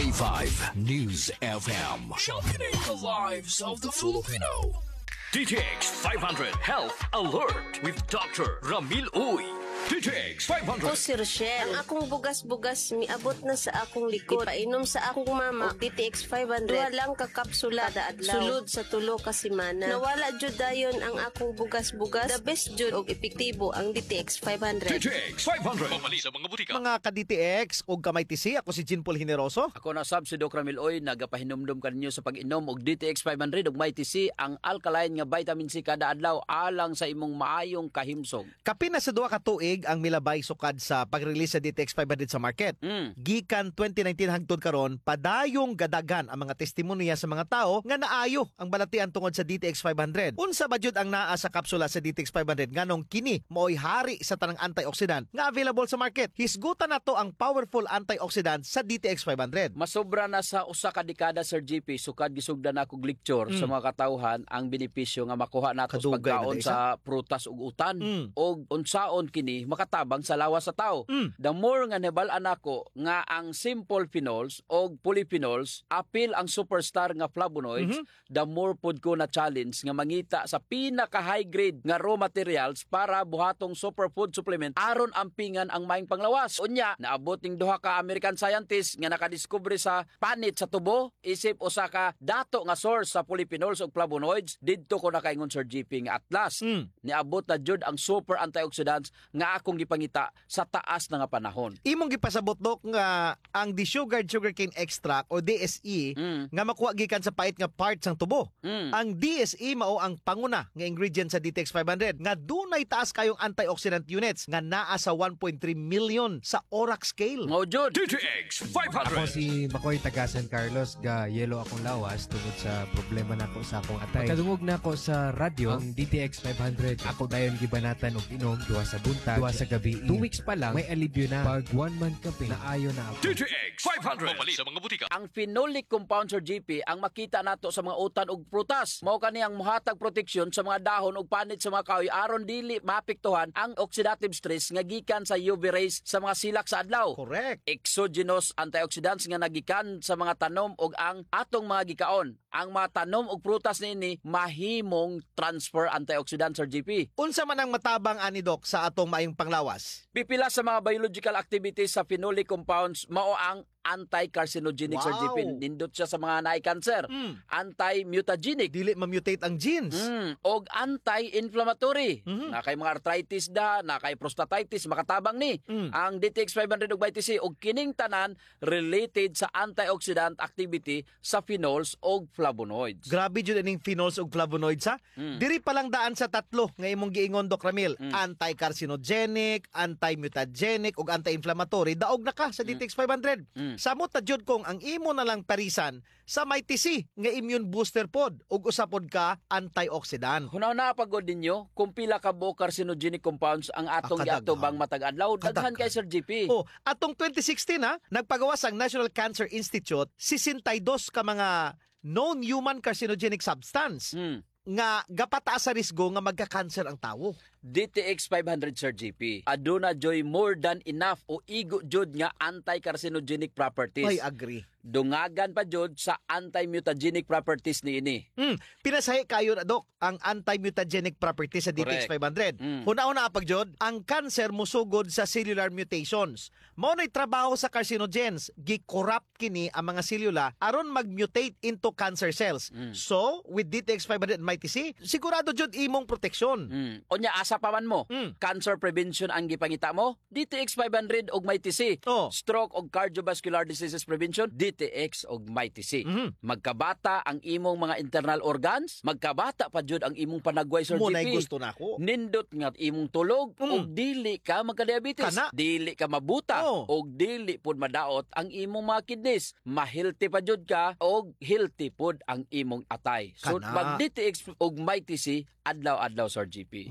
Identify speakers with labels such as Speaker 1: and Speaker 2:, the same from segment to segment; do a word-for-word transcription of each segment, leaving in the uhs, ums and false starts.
Speaker 1: K five News F M. Sharpening the lives of the Filipino. D T X five hundred Health Alert with Doctor Ramil Uy. D T X five hundred.
Speaker 2: Ako si Rochelle. Ang akong bugas-bugas miabot na sa akong likod. Ipainom sa akong mama. D T X five hundred. Duha lang ka kapsula kada adlaw. Sulod sa tulo ka semana. Nawala jud dayon ang akong bugas-bugas. The best jud og epektibo ang D T X five hundred.
Speaker 1: D T X five hundred. Pamali sa mga butika.
Speaker 3: Mga ka-D T X o kamay T C, ako si Jean Paul Generoso.
Speaker 4: Ako na sab si Doc Ramil Oy, nagapahinumdum kaninyo sa pag-inom og D T X five hundred ug may T C ang alkaline nga vitamin C kada adlaw alang sa imong maayong kahimsog.
Speaker 3: Kapin na sa duha ka tuig ang milabay sukad sa pag-release sa D T X five hundred sa market.
Speaker 4: Mm.
Speaker 3: Gikan twenty nineteen hangtod karon, padayong gadagan ang mga testimonya sa mga tao nga naayo ang balatian tungod sa D T X five hundred. Unsa ba jud ang naa sa kapsula sa D T X five hundred nganong kini mo'y hari sa tanang antioxidant nga available sa market. Hisgutan nato ang powerful antioxidant sa D T X five hundred.
Speaker 4: Masobra na sa usa ka dekada Sir G P sukad gisugdan ako lecture
Speaker 3: Mm.
Speaker 4: sa mga katawhan ang benepisyo nga makuha nato sa
Speaker 3: Kadugay
Speaker 4: pagkaon
Speaker 3: na
Speaker 4: sa prutas ug utan
Speaker 3: Mm.
Speaker 4: og unsaon kini makatabang sa lawas sa tao.
Speaker 3: Mm.
Speaker 4: The more nga nabal-an ako nga ang simple phenols og polyphenols apil ang superstar nga flavonoids,
Speaker 3: Mhm.
Speaker 4: the more pod ko na challenge nga mangita sa pinaka high grade nga raw materials para buhatong superfood supplement aron ampingan ang maing panglawas. Unya, naabot ning duha ka American scientist nga nakadiskubre sa panit sa tubo isip usa ka dato nga source sa polyphenols ug flavonoids didto ko nakaingon Sir G P nga atlas.
Speaker 3: Mm.
Speaker 4: Niabot na jud ang super antioxidants nga akong gipangita sa taas na nga panahon.
Speaker 3: Imong gipasabot dok nga ang desugared sugarcane extract o D S E
Speaker 4: Mm.
Speaker 3: nga makuha gikan sa pait nga parts sang tubo.
Speaker 4: Mm.
Speaker 3: Ang D S E mao ang panguna nga ingredient sa D T X five hundred nga dunay taas kayong antioxidant units nga naa sa one point three million sa O R A C scale.
Speaker 4: Mao jud.
Speaker 1: D T X five
Speaker 5: Ako
Speaker 1: hundred.
Speaker 5: si Makoy taga San Carlos, ga yelo akong lawas tungod sa problema nako sa akong atay. Kadungog na ako sa radyo ang D T X five hundred. Ako dayon gibanatan og inom duha sa buntag, duha sa gabi. Two weeks pa lang may alibyo na. Pag one month kape na ayo na ako.
Speaker 1: D T X five hundred. Pamali sa mga butika.
Speaker 4: Ang phenolic compound Sir G P ang makita nato sa mga utan ug prutas. Mao kaniyang mohatag proteksyon sa mga dahon ug panit sa mga kahoy aron dili maapektuhan ang oxidative stress nga gikan sa U V rays sa mga silak sa adlaw.
Speaker 3: Correct.
Speaker 4: Exogenous antioxidants nga nagikan sa mga tanom ug ang atong mga gikaon. Ang mga tanom ug prutas niini mahimong transfer antioxidant Sir G P.
Speaker 3: Unsa man ang matabang ani dok sa atong maayong panglawas?
Speaker 4: Pipila sa mga biological activities sa phenolic compounds mao ang anti-carcinogenic Sir G P.
Speaker 3: Wow.
Speaker 4: Nindot siya sa mga naay cancer.
Speaker 3: Mm.
Speaker 4: Anti-mutagenic.
Speaker 3: Dili ma-mutate ang genes.
Speaker 4: Mm, og anti-inflammatory.
Speaker 3: Mhm.
Speaker 4: Na kay mga arthritis da, na kay prostatitis makatabang ni.
Speaker 3: Mm.
Speaker 4: Ang D T X five hundred ug vitamin C og kining tanan related sa antioxidant activity sa phenols og flavonoids.
Speaker 3: Grabe jud ining phenols ug flavonoids ha.
Speaker 4: Mm.
Speaker 3: Diri pa lang daan sa tatlo nga imong giingon Doc Ramil, anti-carcinogenic, anti-mutagenic ug anti-inflammatory. Daog na ka sa D T X five hundred.
Speaker 4: Mm.
Speaker 3: Samot ta jud kong ang imo na lang parisan sa may T C nga immune booster pod ug usapod ka antioxidant.
Speaker 4: Hunaw na pagod ninyo kung pila ka bo carcinogenic compounds ang atong
Speaker 3: Ah, kadaghan.
Speaker 4: giatubang matag adlaw. Daghan
Speaker 3: Kadaghan.
Speaker 4: kay Sir G P.
Speaker 3: Oh, atong twenty sixteen ha, nagpagawas ang National Cancer Institute sixty-two ka mga known human carcinogenic substance
Speaker 4: Mm.
Speaker 3: nga gapataas sa risgo nga magka-cancer ang tawo.
Speaker 4: D T X five hundred Sir G P. Aduna joy more than enough o igo jud nga anti-carcinogenic properties.
Speaker 3: Ay, agree.
Speaker 4: Dungagan pa jud sa anti-mutagenic properties niini.
Speaker 3: Mm, pinasahi kayo na dok ang anti-mutagenic properties sa D T X
Speaker 4: Correct.
Speaker 3: five hundred.
Speaker 4: Mm.
Speaker 3: Huna-una apag jud, ang cancer musugod sa cellular mutations. Mao nay trabaho sa carcinogens, gi-corrupt kini ang mga selula aron mag-mutate into cancer cells.
Speaker 4: Mm.
Speaker 3: So, with D T X five hundred and Mighty C, sigurado jud imong proteksyon.
Speaker 4: Mm. Onya asa pa man mo.
Speaker 3: Mm.
Speaker 4: Cancer prevention ang gipangita mo. D T X five hundred og Mighty C.
Speaker 3: Oh.
Speaker 4: Stroke og cardiovascular diseases prevention. D T X og Mighty C.
Speaker 3: Mhm.
Speaker 4: Magkabata ang imong mga internal organs. Magkabata pa jud ang imong panagway Sir
Speaker 3: Mo
Speaker 4: G P.
Speaker 3: nay gusto nako.
Speaker 4: Nindot nga imong tulog
Speaker 3: Mm.
Speaker 4: og dili ka magka-diabetes,
Speaker 3: Kana.
Speaker 4: dili ka mabuta
Speaker 3: Oh.
Speaker 4: og dili pud madaot ang imong mga kidneys. Ma-healthy pa jud ka og healthy pud ang imong atay. So
Speaker 3: Kana.
Speaker 4: pag D T X og Mighty C adlaw-adlaw Sir G P.
Speaker 3: Wa na jud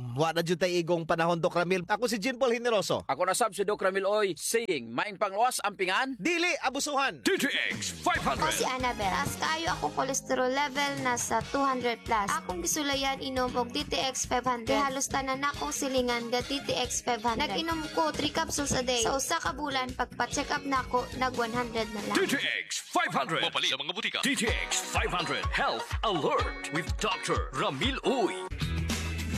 Speaker 3: jud tay igong panahon, Doc Ramil. Ako si Jean Paul Generoso.
Speaker 4: Ako na sab si Doc Ramil Oy, saying, maing panglawas ang pingan.
Speaker 3: Dili abusuhan.
Speaker 1: D T X five
Speaker 6: Ako
Speaker 1: hundred.
Speaker 6: si Annabel. As kayo akong cholesterol level nasa two hundred plus. Akong gisulayan inom og D T X five hundred. Kaya halos tanan akong silingan ga D T X five hundred. Nag-inom ko three capsules a day. Sa usa ka bulan, pagpa-check up nako, nag one hundred na lang.
Speaker 1: D T X five hundred. Mapali sa mga butika. D T X five hundred Health Alert with Doctor Ramil Uy.